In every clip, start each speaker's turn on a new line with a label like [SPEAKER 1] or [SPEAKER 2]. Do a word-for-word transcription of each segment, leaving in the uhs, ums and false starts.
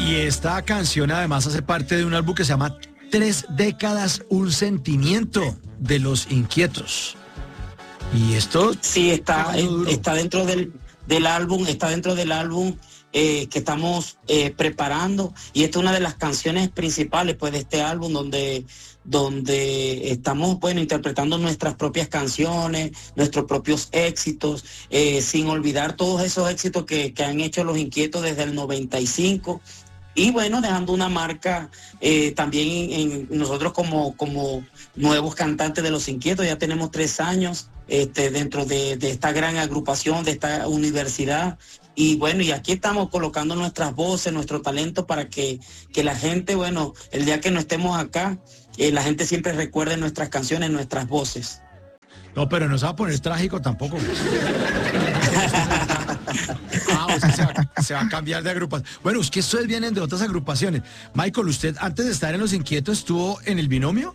[SPEAKER 1] Y esta canción además hace parte de un álbum que se llama Tres décadas, un sentimiento de Los Inquietos. Y esto...
[SPEAKER 2] Sí, está, está dentro del, del álbum, está dentro del álbum eh, que estamos eh, preparando. Y esta es una de las canciones principales pues, de este álbum donde, donde estamos bueno, interpretando nuestras propias canciones, nuestros propios éxitos, eh, sin olvidar todos esos éxitos que, que han hecho Los Inquietos desde el noventa y cinco. Y bueno, dejando una marca eh, también en, en nosotros como, como nuevos cantantes de Los Inquietos. Ya tenemos tres años este, dentro de, de esta gran agrupación, de esta universidad. Y bueno, y aquí estamos colocando nuestras voces, nuestro talento para que, que la gente, bueno, el día que no estemos acá, eh, la gente siempre recuerde nuestras canciones, nuestras voces.
[SPEAKER 1] No, pero no se va a poner trágico tampoco. Ah, o sea, se va, se va a cambiar de agrupación. Bueno, es que ustedes vienen de otras agrupaciones. Michael, ¿usted antes de estar en Los Inquietos estuvo en el Binomio?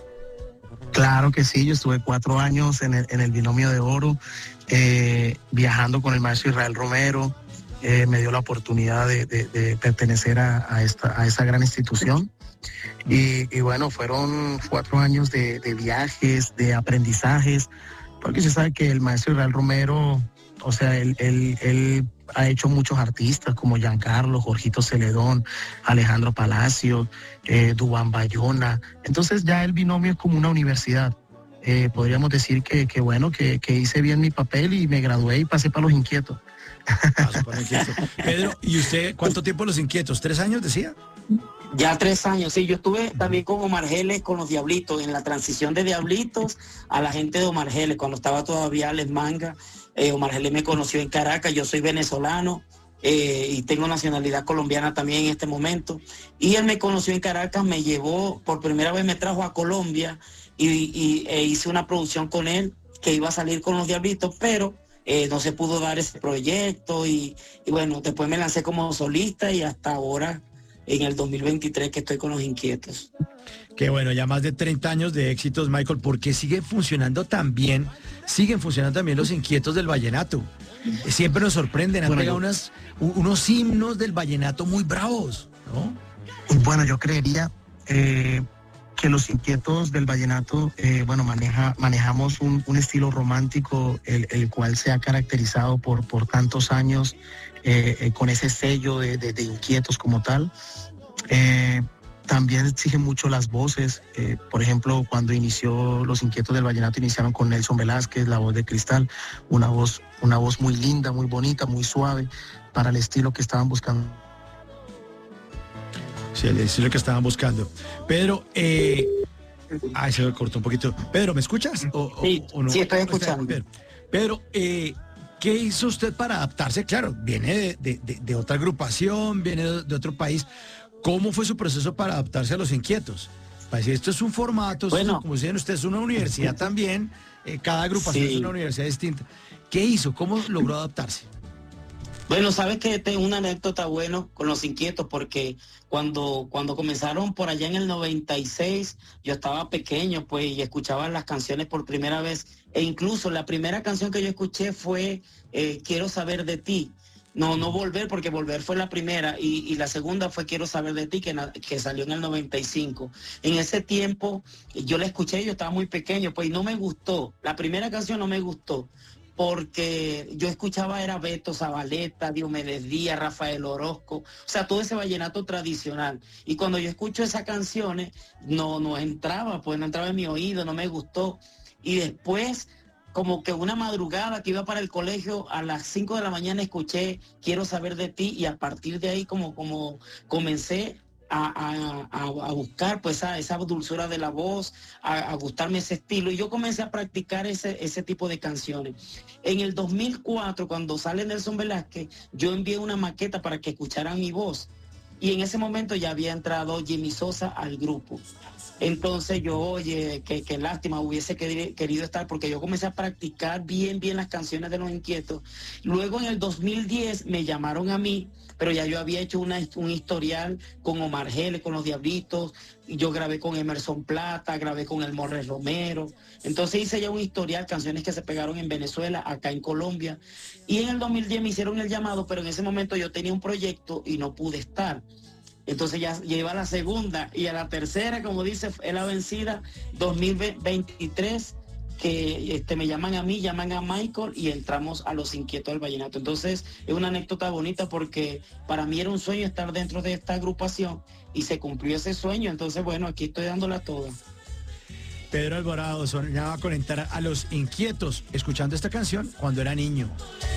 [SPEAKER 3] Claro que sí, yo estuve cuatro años en el, en el Binomio de Oro, eh, viajando con el maestro Israel Romero. Eh, me dio la oportunidad de, de, de pertenecer a, a, esta, a esa gran institución. Y, y bueno, fueron cuatro años de, de viajes, de aprendizajes, porque se sabe que el maestro Israel Romero, o sea, él, él, él ha hecho muchos artistas como Giancarlo, Jorgito Celedón, Alejandro Palacio, eh, Dubán Bayona. Entonces ya el Binomio es como una universidad. Eh, podríamos decir que, que bueno, que, que hice bien mi papel y me gradué y pasé para Los Inquietos.
[SPEAKER 1] Pasó para Los Inquietos. Pedro, ¿y usted cuánto tiempo Los Inquietos? ¿Tres años decía?
[SPEAKER 2] Ya tres años, sí. Yo estuve también con Omar Geles, con los Diablitos, en la transición de Diablitos a la gente de Omar Geles, cuando estaba todavía Alex Manga. Eh, Omar Geles me conoció en Caracas, yo soy venezolano eh, y tengo nacionalidad colombiana también en este momento. Y él me conoció en Caracas, me llevó, por primera vez me trajo a Colombia y, y e hice una producción con él que iba a salir con los Diablitos, pero eh, no se pudo dar ese proyecto y, y bueno, después me lancé como solista y hasta ahora en el dos mil veintitrés que estoy con Los Inquietos.
[SPEAKER 1] Qué bueno, ya más de treinta años de éxitos, Michael, porque sigue funcionando tan bien, siguen funcionando también Los Inquietos del vallenato. Siempre nos sorprenden, han
[SPEAKER 3] bueno,
[SPEAKER 1] pegado
[SPEAKER 3] yo,
[SPEAKER 1] unas, unos himnos del vallenato muy bravos, ¿no?
[SPEAKER 3] Bueno, yo creería eh, que Los Inquietos del vallenato, eh, bueno, maneja, manejamos un, un estilo romántico, el, el cual se ha caracterizado por, por tantos años eh, eh, con ese sello de, de, de inquietos como tal. Eh, también exigen mucho las voces. Eh, por ejemplo, cuando inició Los Inquietos del vallenato, iniciaron con Nelson Velázquez, la voz de cristal, una voz, una voz muy linda, muy bonita, muy suave para el estilo que estaban buscando.
[SPEAKER 1] Sí, el estilo que estaban buscando. Pedro, eh... ay, se me cortó un poquito. Pedro, ¿me escuchas? ¿O,
[SPEAKER 2] sí,
[SPEAKER 1] o, o no?
[SPEAKER 2] Sí, estoy escuchando.
[SPEAKER 1] Pedro, Pedro eh, ¿qué hizo usted para adaptarse? Claro, viene de, de, de, de otra agrupación, viene de, de otro país. ¿Cómo fue su proceso para adaptarse a Los Inquietos? Para decir, esto es un formato, bueno, es, como dicen ustedes, es una universidad también, eh, cada agrupación sí. Es una universidad distinta. ¿Qué hizo? ¿Cómo logró adaptarse?
[SPEAKER 2] Bueno, sabes que tengo una anécdota bueno con Los Inquietos, porque cuando, cuando comenzaron por allá en el noventa y seis, yo estaba pequeño, pues, y escuchaba las canciones por primera vez, e incluso la primera canción que yo escuché fue eh, Quiero Saber de Ti. No, no Volver, porque Volver fue la primera, y, y la segunda fue Quiero Saber de Ti, que, que salió en el noventa y cinco. En ese tiempo, yo la escuché, yo estaba muy pequeño, pues, y no me gustó. La primera canción no me gustó, porque yo escuchaba era Beto Zabaleta, Diomedes Díaz, Rafael Orozco, o sea, todo ese vallenato tradicional. Y cuando yo escucho esas canciones, no, no entraba, pues no entraba en mi oído, no me gustó. Y después, como que una madrugada que iba para el colegio, a las cinco de la mañana escuché Quiero Saber de Ti, y a partir de ahí como, como comencé A, a, a buscar pues esa, esa dulzura de la voz, a, a gustarme ese estilo, y yo comencé a practicar ese, ese tipo de canciones. En el dos mil cuatro, cuando sale Nelson Velázquez, yo envié una maqueta para que escucharan mi voz, y en ese momento ya había entrado Jimmy Sosa al grupo. Entonces yo, oye, qué, qué lástima, hubiese querido estar, porque yo comencé a practicar bien, bien las canciones de Los Inquietos. Luego en el dos mil diez me llamaron a mí pero ya yo había hecho una, un historial con Omar Geles, con los Diablitos, y yo grabé con Emerson Plata, grabé con el Morris Romero, entonces hice ya un historial, canciones que se pegaron en Venezuela, acá en Colombia, y en el dos mil diez me hicieron el llamado, pero en ese momento yo tenía un proyecto y no pude estar. Entonces ya, ya iba a la segunda y a la tercera, como dice, es la vencida, dos mil veintitrés, que este, me llaman a mí, llaman a Michael y entramos a Los Inquietos del Vallenato. Entonces es una anécdota bonita porque para mí era un sueño estar dentro de esta agrupación y se cumplió ese sueño. Entonces, bueno, aquí estoy dándola toda.
[SPEAKER 1] Pedro Alvarado soñaba con entrar a Los Inquietos escuchando esta canción cuando era niño.